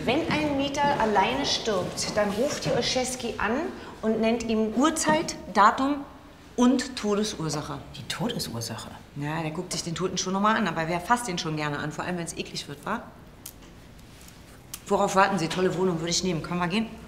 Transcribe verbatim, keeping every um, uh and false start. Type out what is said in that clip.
Wenn ein Mieter alleine stirbt, dann ruft die Olszewski an und nennt ihm Uhrzeit, Datum und Todesursache. Die Todesursache? Ja, der guckt sich den Toten schon nochmal an, aber wer fasst den schon gerne an? Vor allem, wenn es eklig wird, wa? Worauf warten Sie? Tolle Wohnung würde ich nehmen. Können wir gehen?